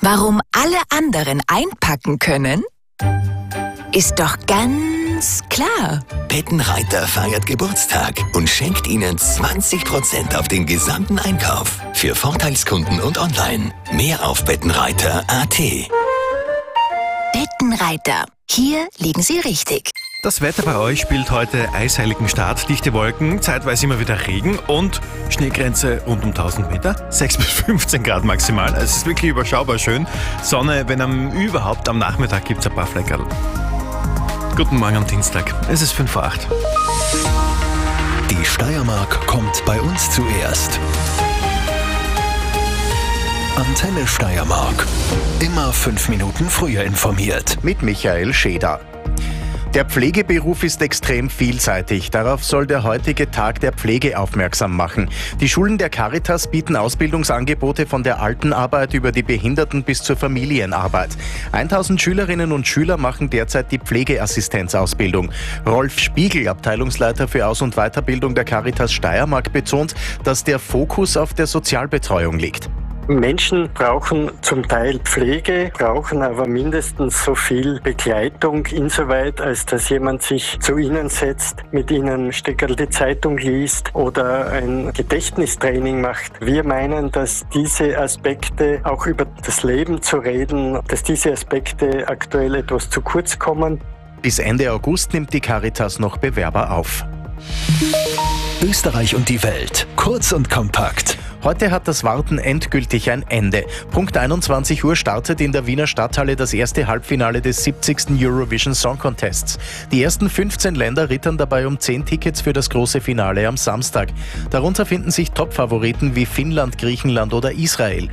Warum alle anderen einpacken können? Ist doch ganz klar. Bettenreiter feiert Geburtstag und schenkt Ihnen 20% auf den gesamten Einkauf. Für Vorteilskunden und online. Mehr auf bettenreiter.at. Bettenreiter. Hier liegen Sie richtig. Das Wetter bei euch spielt heute Eisheiligenstadt, dichte Wolken, zeitweise immer wieder Regen und Schneegrenze rund um 1000 Meter, 6 bis 15 Grad maximal. Es ist wirklich überschaubar schön. Sonne, wenn überhaupt am Nachmittag gibt es ein paar Fleckerl. Guten Morgen am Dienstag, es ist 5 vor 8. Die Steiermark kommt bei uns zuerst. Antenne Steiermark. Immer 5 Minuten früher informiert. Mit Michael Scheder. Der Pflegeberuf ist extrem vielseitig. Darauf soll der heutige Tag der Pflege aufmerksam machen. Die Schulen der Caritas bieten Ausbildungsangebote von der Altenarbeit über die Behinderten bis zur Familienarbeit. 1000 Schülerinnen und Schüler machen derzeit die Pflegeassistenzausbildung. Rolf Spiegel, Abteilungsleiter für Aus- und Weiterbildung der Caritas Steiermark, betont, dass der Fokus auf der Sozialbetreuung liegt. Menschen brauchen zum Teil Pflege, brauchen aber mindestens so viel Begleitung, insoweit, als dass jemand sich zu ihnen setzt, mit ihnen ein Stückerl die Zeitung liest oder ein Gedächtnistraining macht. Wir meinen, dass diese Aspekte, auch über das Leben zu reden, dass diese Aspekte aktuell etwas zu kurz kommen. Bis Ende August nimmt die Caritas noch Bewerber auf. Österreich und die Welt. Kurz und kompakt. Heute hat das Warten endgültig ein Ende. Punkt 21 Uhr startet in der Wiener Stadthalle das erste Halbfinale des 70. Eurovision Song Contests. Die ersten 15 Länder rittern dabei um 10 Tickets für das große Finale am Samstag. Darunter finden sich Top-Favoriten wie Finnland, Griechenland oder Israel.